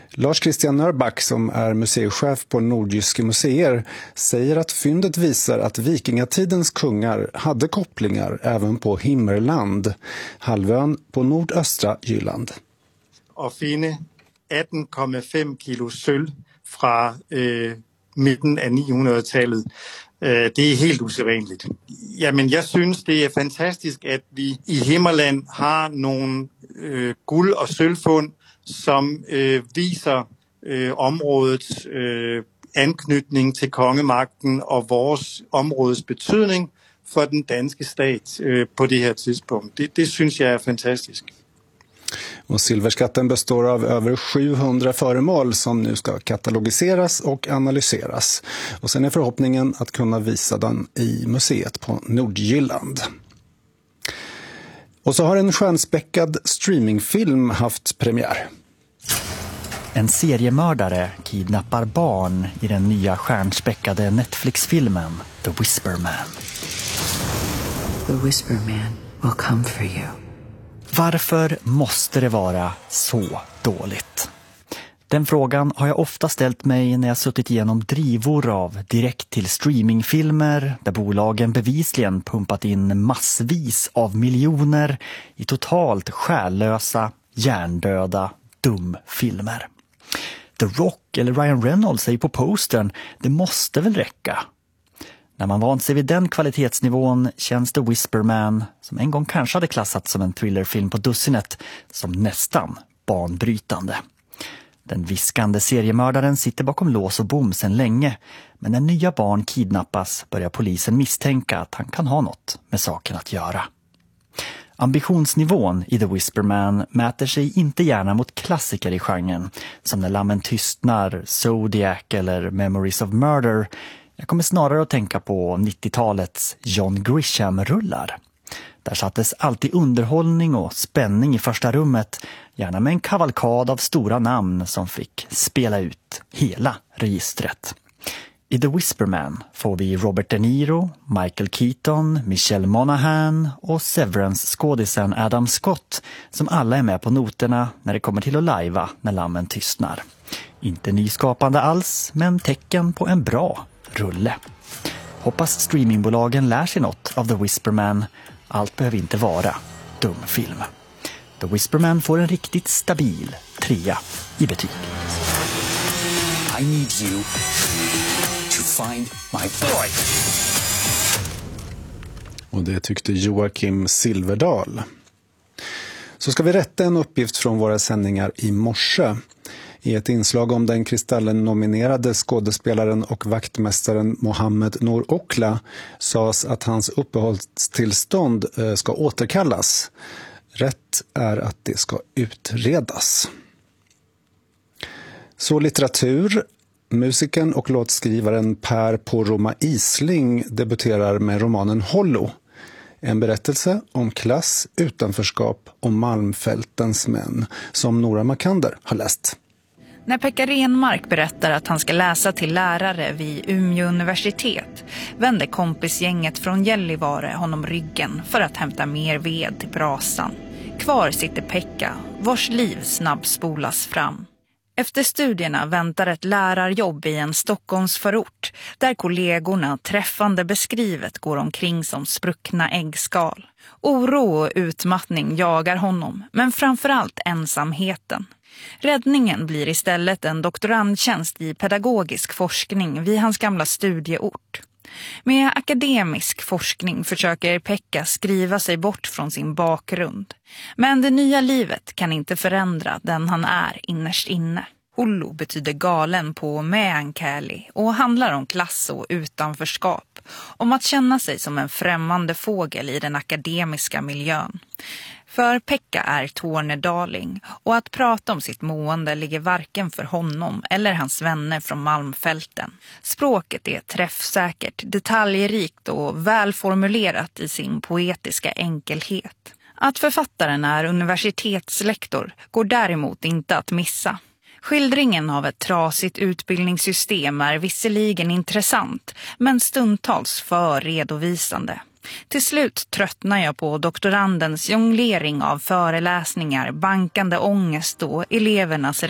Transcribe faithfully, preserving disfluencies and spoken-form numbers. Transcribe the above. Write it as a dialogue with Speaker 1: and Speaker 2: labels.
Speaker 1: Lars Christian Nörback, som är museichef på Nordjyske museer, säger att fyndet visar att vikingatidens kungar hade kopplingar även på Himmerland, halvön på nordöstra Jylland.
Speaker 2: Att finna atten komma fem kilo sølv från eh, mitten av niohundratalet, eh, det är helt usædvanligt. Ja, men jag syns det är fantastiskt att vi i Himmerland har någon eh, guld- och sølvfund som eh, visar eh, områdets eh, anknytning till kongemakten och vårt områdes betydning för den danske stat eh, på det här tidspunkt. Det, det syns jag är fantastiskt.
Speaker 1: Och silverskatten består av över sjuhundra föremål som nu ska katalogiseras och analyseras. Och sen är förhoppningen att kunna visa den i museet på Nordjylland. Och så har en stjärnspäckad streamingfilm haft premiär.
Speaker 3: En seriemördare kidnappar barn i den nya stjärnspäckade Netflix-filmen The Whisper Man.
Speaker 4: The Whisper Man will come for you.
Speaker 3: Varför måste det vara så dåligt? Den frågan har jag ofta ställt mig när jag suttit igenom drivor av direkt till streamingfilmer där bolagen bevisligen pumpat in massvis av miljoner i totalt själlösa, hjärndöda dumfilmer. The Rock eller Ryan Reynolds säger på postern, det måste väl räcka. När man vant sig vid den kvalitetsnivån känns The Whisper Man, som en gång kanske hade klassats som en thrillerfilm på dussinet, som nästan banbrytande. Den viskande seriemördaren sitter bakom lås och bom sedan länge, men när nya barn kidnappas börjar polisen misstänka att han kan ha något med saken att göra. Ambitionsnivån i The Whisper Man mäter sig inte gärna mot klassiker i genren, som När lammen tystnar, Zodiac eller Memories of Murder. Jag kommer snarare att tänka på nittiotalets John Grisham-rullar. Där sattes alltid underhållning och spänning i första rummet, gärna med en kavalkad av stora namn som fick spela ut hela registret. I The Whisper Man får vi Robert De Niro, Michael Keaton, Michelle Monaghan och Severance-skådisen Adam Scott, som alla är med på noterna när det kommer till att lajva När lammen tystnar. Inte nyskapande alls, men tecken på en bra rulle. Hoppas streamingbolagen lär sig något av The Whisper Man. Allt behöver inte vara dumfilm. The Whisper Man får en riktigt stabil trea i betyg.
Speaker 5: I need you to find my boy.
Speaker 1: Och det tyckte Joakim Silverdal. Så ska vi rätta en uppgift från våra sändningar i morse. I ett inslag om den Kristallen-nominerade skådespelaren och vaktmästaren Mohammed Nour Okla sades att hans uppehållstillstånd ska återkallas. Rätt är att det ska utredas. Så litteratur. Musikern och låtskrivaren Per Poromaa Isling debuterar med romanen Hollow. En berättelse om klass, utanförskap och Malmfältens män som Nora Makander har läst.
Speaker 6: När Pekka Renmark berättar att han ska läsa till lärare vid Umeå universitet vänder kompisgänget från Gällivare honom ryggen för att hämta mer ved till brasan. Kvar sitter Pekka, vars liv snabbspolas fram. Efter studierna väntar ett lärarjobb i en Stockholmsförort där kollegorna träffande beskrivet går omkring som spruckna äggskal. Oro och utmattning jagar honom, men framförallt ensamheten. Räddningen blir istället en doktorandtjänst i pedagogisk forskning vid hans gamla studieort. Med akademisk forskning försöker Pekka skriva sig bort från sin bakgrund. Men det nya livet kan inte förändra den han är innerst inne. Hollow betyder galen på meänkieli och handlar om klass och utanförskap. Om att känna sig som en främmande fågel i den akademiska miljön. För Pekka är tornedaling och att prata om sitt mående ligger varken för honom eller hans vänner från Malmfälten. Språket är träffsäkert, detaljrikt och välformulerat i sin poetiska enkelhet. Att författaren är universitetslektor går däremot inte att missa. Skildringen av ett trasigt utbildningssystem är visserligen intressant, men stundtals för redovisande. Till slut tröttnar jag på doktorandens jonglering av föreläsningar, bankande ångest och elevernas